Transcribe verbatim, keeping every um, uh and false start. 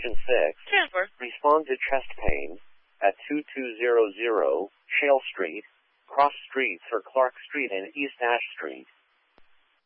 Station six. Transfer. Respond to chest pain at two two zero zero Shale Street, cross streets for Clark Street and East Ash Street.